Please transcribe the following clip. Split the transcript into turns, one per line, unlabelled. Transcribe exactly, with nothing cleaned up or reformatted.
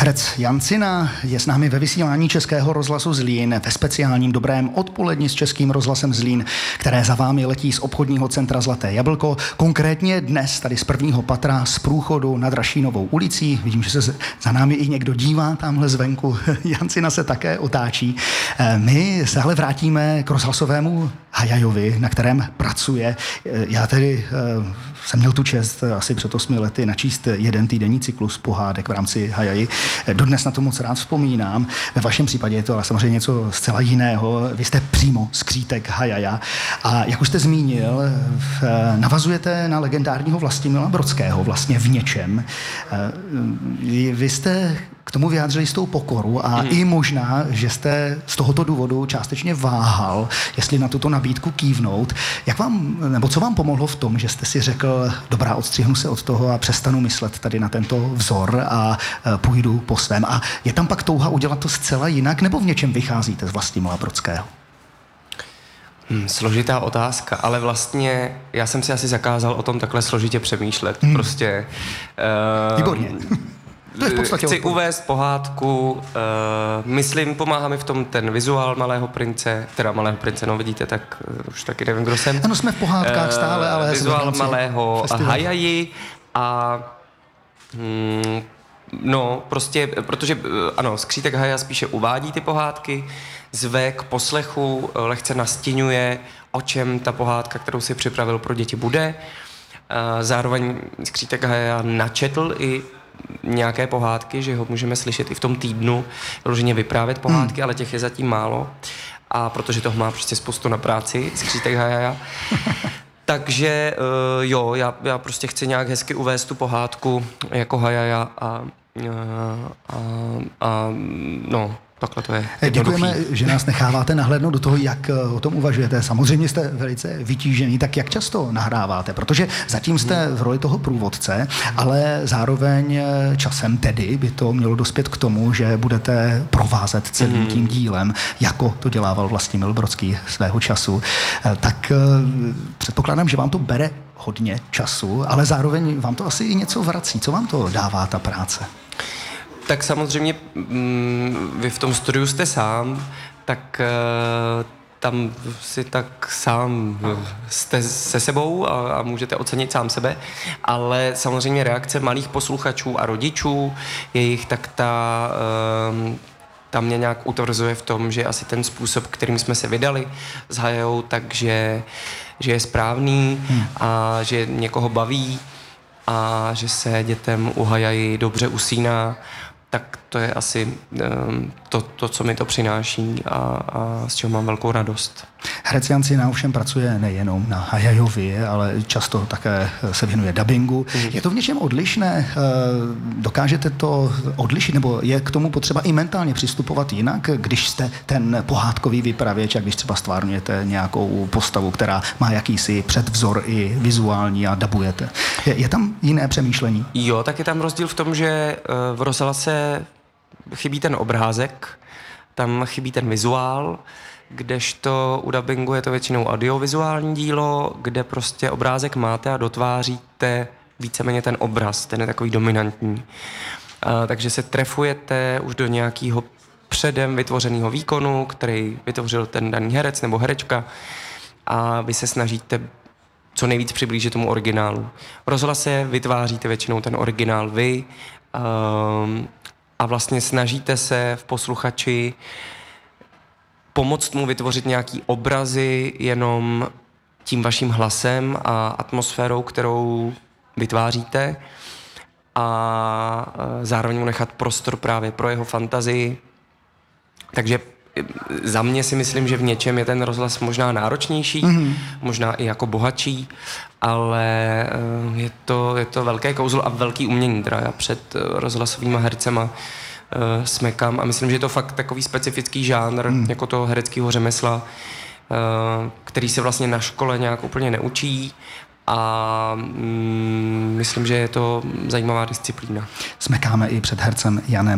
Herec Jan Cina je s námi ve vysílání Českého rozhlasu Zlín ve speciálním dobrém odpoledni s Českým rozhlasem Zlín, které za vámi letí z obchodního centra Zlaté jablko. Konkrétně dnes tady z prvního patra z průchodu nad Rašínovou ulicí. Vidím, že se za námi i někdo dívá tamhle zvenku. Jan Cina se také otáčí. My se ale vrátíme k rozhlasovému Hajajovi, na kterém pracuje. Já tedy jsem měl tu čest asi před osmi lety načíst jeden týdenní cyklus pohádek v rámci Hajaji. Dodnes na to moc rád vzpomínám. Ve vašem případě je to ale samozřejmě něco zcela jiného. Vy jste přímo skřítek Hajaja. A jak už jste zmínil, navazujete na legendárního Vlastimila Brodského vlastně v něčem. Vy jste k tomu vyjádřili jistou pokoru a mm. i možná, že jste z tohoto důvodu částečně váhal, jestli na tuto nabídku kývnout. Jak vám, nebo co vám pomohlo v tom, že jste si řekl, dobrá, odstřihnu se od toho a přestanu myslet tady na tento vzor a půjdu po svém. A je tam pak touha udělat to zcela jinak, nebo v něčem vycházíte z Vlastimila Brodského?
Hmm, složitá otázka, ale vlastně já jsem si asi zakázal o tom takhle složitě přemýšlet. Hmm. Prostě... Uh,
Výborně. To je v podstatě
chci
odpověď.
uvést pohádku, uh, myslím, pomáhá mi v tom ten vizuál Malého prince, teda Malého prince, no vidíte, tak uh, už taky nevím, kdo jsem.
Ano, jsme v pohádkách stále, ale...
Uh, vizuál Malého
festival.
Hajaji a... Hmm, no, prostě, protože, ano, skřítek Hajaja spíše uvádí ty pohádky, zve k poslechu, lehce nastěňuje, o čem ta pohádka, kterou si připravil pro děti, bude. Uh, zároveň skřítek Hajaja načetl i nějaké pohádky, že ho můžeme slyšet i v tom týdnu, vyloženě vyprávět pohádky, hmm. ale těch je zatím málo. A protože toho má prostě spoustu na práci, skřítek Hajaja. Takže uh, jo, já, já prostě chci nějak hezky uvést tu pohádku jako Hajaja a, a, a, a no, takhle to je jednoduchý.
Děkujeme, že nás necháváte nahlédnout do toho, jak o tom uvažujete. Samozřejmě jste velice vytížený, tak jak často nahráváte? Protože zatím jste v roli toho průvodce, ale zároveň časem tedy by to mělo dospět k tomu, že budete provázet celým tím dílem, jako to dělával Vlastimil Brodský svého času. Tak předpokládám, že vám to bere hodně času, ale zároveň vám to asi i něco vrací. Co vám to dává ta práce?
Tak samozřejmě mm, vy v tom studiu jste sám, tak uh, tam si tak sám jste se sebou a, a můžete ocenit sám sebe, ale samozřejmě reakce malých posluchačů a rodičů, jejich, tak ta, uh, ta mě nějak utvrzuje v tom, že asi ten způsob, kterým jsme se vydali s Hajajou, takže že je správný hmm. a že někoho baví a že se dětem u Hajaji dobře usíná, tak to je asi um, to, to, co mi to přináší a, a z čeho mám velkou radost.
Herec Jan Cina ovšem pracuje nejenom na Hajajovi, ale často také se věnuje dabingu. Mm. Je to v něčem odlišné? Dokážete to odlišit, nebo je k tomu potřeba i mentálně přistupovat jinak, když jste ten pohádkový vypravěč a když třeba stvárňujete nějakou postavu, která má jakýsi předvzor i vizuální a dabujete? Je, je tam jiné přemýšlení? Jo,
tak je tam rozdíl v tom, že v rozhlase chybí ten obrázek, tam chybí ten vizuál, kdežto u dabingu je to většinou audiovizuální dílo, kde prostě obrázek máte a dotváříte víceméně ten obraz, ten je takový dominantní. A, takže se trefujete už do nějakého předem vytvořeného výkonu, který vytvořil ten daný herec nebo herečka a vy se snažíte co nejvíc přiblížit tomu originálu. V rozhlase vytváříte většinou ten originál vy um, a vlastně snažíte se v posluchači pomoct mu vytvořit nějaký obrazy jenom tím vaším hlasem a atmosférou, kterou vytváříte a zároveň mu nechat prostor právě pro jeho fantazii. Takže za mě si myslím, že v něčem je ten rozhlas možná náročnější, mm-hmm. možná i jako bohatší, ale je to, je to velké kouzlo a velký umění. Teda já před rozhlasovýma hercema Uh, smekám a myslím, že je to fakt takový specifický žánr, hmm. jako toho hereckého řemesla, uh, který se vlastně na škole nějak úplně neučí a mm, myslím, že je to zajímavá disciplína.
Smekáme i před hercem Janem